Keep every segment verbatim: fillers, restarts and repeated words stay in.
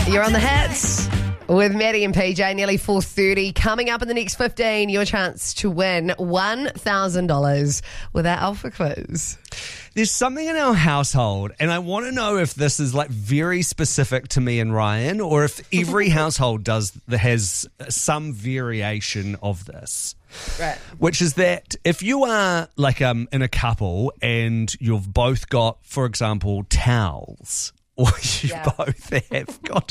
You're on the hits with Maddie and P J, nearly four thirty. Coming up in the next fifteen, your chance to win one thousand dollars with our Alpha Quiz. There's something in our household, and I want to know if this is like very specific to me and Ryan, or if every household does has some variation of this. Right. Which is that if you are like um in a couple and you've both got, for example, towels, or you Yeah. both have got.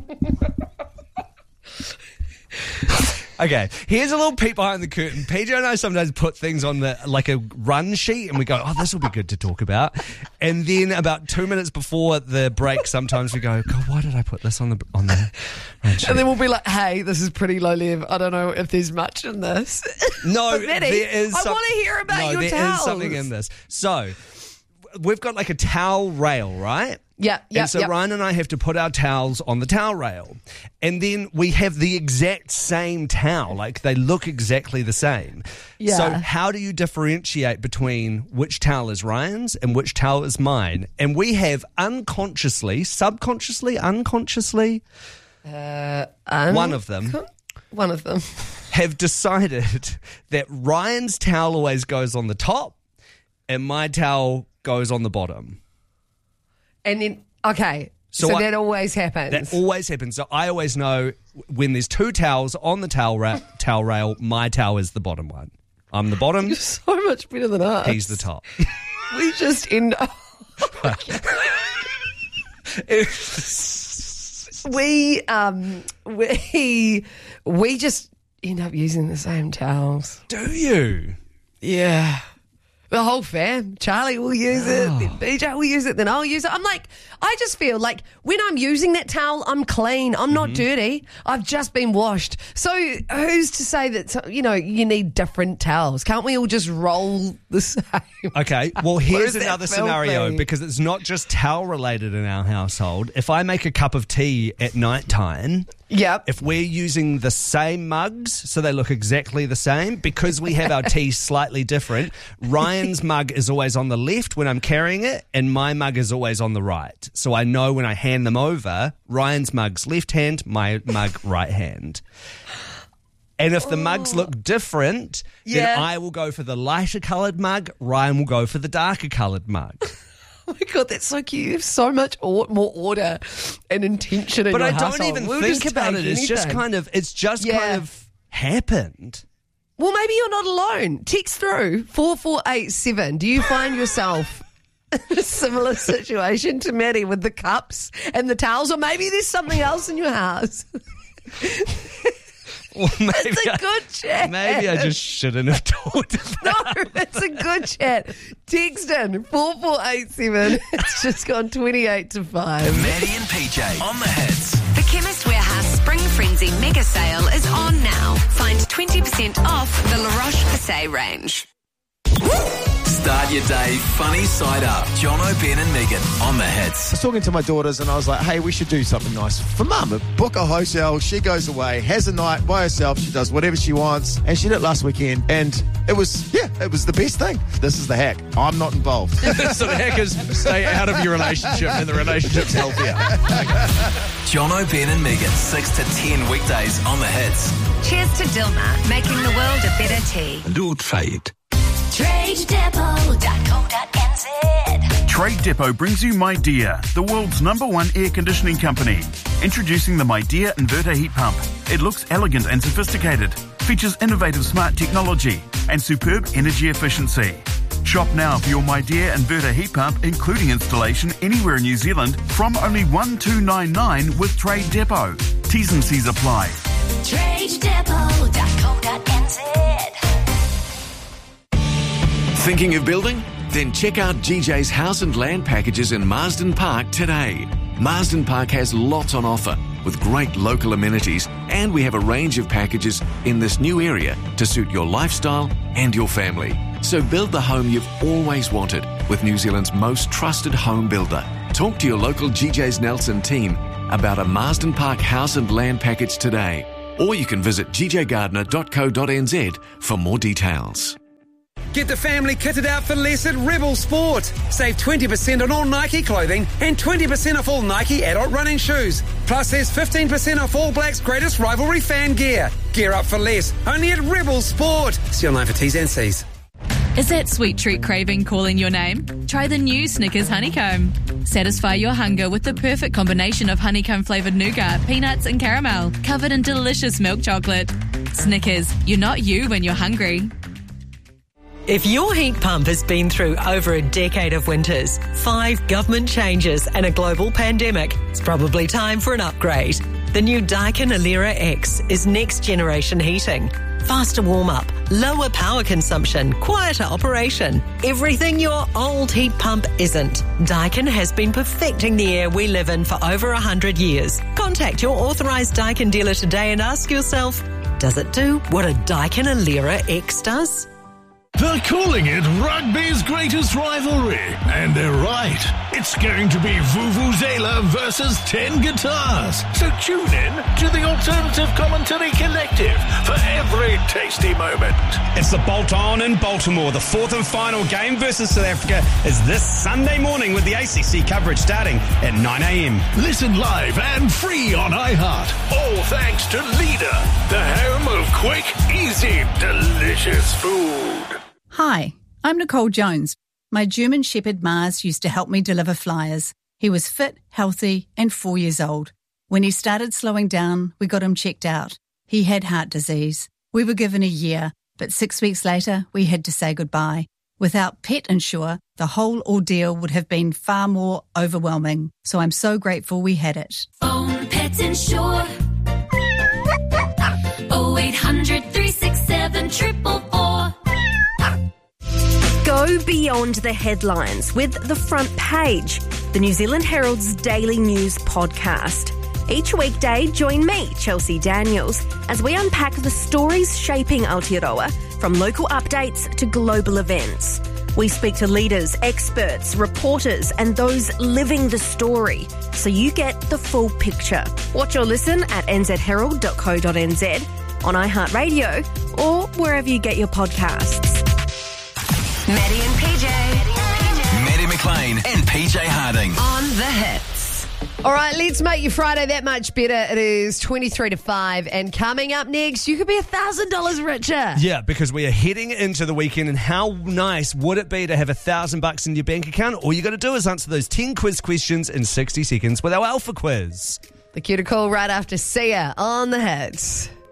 Okay, here's a little peek behind the curtain. P J and I sometimes put things on the like a run sheet and we go, oh, this will be good to talk about. And then about two minutes before the break, sometimes we go, God, why did I put this on the on the run sheet? And then we'll be like, hey, this is pretty low level. I don't know if there's much in this. No, But Maddie, there is. I some- want to hear about no, your there towels. is something in this. So we've got like a towel rail, right? Yeah, yeah, And so yeah. Ryan and I have to put our towels on the towel rail. And then we have the exact same towel. Like they look exactly the same. Yeah. So how do you differentiate between which towel is Ryan's and which towel is mine? And we have unconsciously, subconsciously, unconsciously, Uh, um, one of them One of them. have decided that Ryan's towel always goes on the top and my towel goes on the bottom. And then, okay, So so, I- that always happens. That always happens. So I always know when there's two towels on the towel, ra- towel rail, my towel is the bottom one. I'm the bottom, You're so much better than us. he's the top. We just end up... we, um, we, we just end up using the same towels. Do you? Yeah. The whole fam. Charlie will use it, then B J will use it, then I'll use it. I'm like, I just feel like when I'm using that towel, I'm clean. I'm not dirty. I've just been washed. So who's to say that, you know, you need different towels? Can't we all just roll the same? Okay, well, here's is that another filthy? scenario because it's not just towel related in our household. If I make a cup of tea at night time, Yep. if we're using the same mugs, so they look exactly the same, because we have our tea slightly different, Ryan's mug is always on the left when I'm carrying it, and my mug is always on the right. So I know when I hand them over, Ryan's mug's left hand, my mug right hand. And if the mugs look different, Yeah. then I will go for the lighter coloured mug, Ryan will go for the darker coloured mug. Oh my God, that's so cute. You have so much or- more order and intention in But your I don't household. even We'll think just about it. take It's just anything. kind of, it's just Yeah. kind of happened. Well, maybe you're not alone. Text through four four eight seven. Do you find yourself in a similar situation to Maddie with the cups and the towels? Or maybe there's something else in your house. Well, maybe It's a I- good chat. Maybe I just shouldn't have talked about No, it's a good chat. Text in four four eight seven. It's just gone twenty-eight to five. Maddie and P J on the hits. The Chemist Warehouse Spring Frenzy mega sale is on now. Find twenty percent off the La Roche-Posay range. Start your day funny side up. Jono, Ben and Megan on the hits. I was talking to my daughters and I was like, hey, we should do something nice for mum. Book a hotel, she goes away, has a night by herself, she does whatever she wants, and she did it last weekend, and it was, yeah, it was the best thing. This is the hack. I'm not involved. So the hack is stay out of your relationship and the relationship's healthier. Jono, Ben and Megan, six to ten weekdays on the hits. Cheers to Dilmah, making the world a better tea. Do trade. trade depot dot co dot n z. Trade Depot brings you MyDear, the world's number one air conditioning company. Introducing the MyDear Inverter Heat Pump. It looks elegant and sophisticated, features innovative smart technology and superb energy efficiency. Shop now for your MyDear Inverter Heat Pump, including installation anywhere in New Zealand, from only one two nine nine with Trade Depot. T's and C's apply. trade depot dot co dot n z. Thinking of building? Then check out G J's House and Land packages in Marsden Park today. Marsden Park has lots on offer with great local amenities, and we have a range of packages in this new area to suit your lifestyle and your family. So build the home you've always wanted with New Zealand's most trusted home builder. Talk to your local G J's Nelson team about a Marsden Park House and Land package today. Or you can visit g j gardner dot co dot n z for more details. Get the family kitted out for less at Rebel Sport. Save twenty percent on all Nike clothing and twenty percent off all Nike adult running shoes. Plus, there's fifteen percent off All Blacks' greatest rivalry fan gear. Gear up for less, only at Rebel Sport. See online for T's and C's. Is that sweet treat craving calling your name? Try the new Snickers Honeycomb. Satisfy your hunger with the perfect combination of honeycomb-flavoured nougat, peanuts and caramel, covered in delicious milk chocolate. Snickers, you're not you when you're hungry. If your heat pump has been through over a decade of winters, five government changes and a global pandemic, it's probably time for an upgrade. The new Daikin Alera X is next-generation heating. Faster warm-up, lower power consumption, quieter operation. Everything your old heat pump isn't. Daikin has been perfecting the air we live in for over one hundred years. Contact your authorised Daikin dealer today and ask yourself, does it do what a Daikin Alera X does? They're calling it rugby's greatest rivalry, and they're right. It's going to be Vuvuzela versus ten guitars. So tune in to the Alternative Commentary Collective for every tasty moment. It's the Bolt On in Baltimore. The fourth and final game versus South Africa is this Sunday morning with the A C C coverage starting at nine a.m. Listen live and free on iHeart. All thanks to Leader, the home of quick, easy, delicious food. Hi, I'm Nicole Jones. My German Shepherd Mars used to help me deliver flyers. He was fit, healthy, and four years old. When he started slowing down, we got him checked out. He had heart disease. We were given a year, but six weeks later, we had to say goodbye. Without Pet Insure, the whole ordeal would have been far more overwhelming. So I'm so grateful we had it. Phone Pet Insure. oh eight hundred, three six seven, four four four. Go beyond the headlines with The Front Page, the New Zealand Herald's daily news podcast. Each weekday, join me, Chelsea Daniels, as we unpack the stories shaping Aotearoa, from local updates to global events. We speak to leaders, experts, reporters, and those living the story, so you get the full picture. Watch or listen at n z herald dot co dot n z, on iHeartRadio, or wherever you get your podcasts. Maddie and P J. Maddie McLean and P J Harding. On the hits. All right, let's make your Friday that much better. It is twenty-three to five, and coming up next, you could be one thousand dollars richer. Yeah, because we are heading into the weekend, and how nice would it be to have a thousand bucks in your bank account? All you got to do is answer those ten quiz questions in sixty seconds with our Alpha Quiz. The cue to call right after Sia on the hits.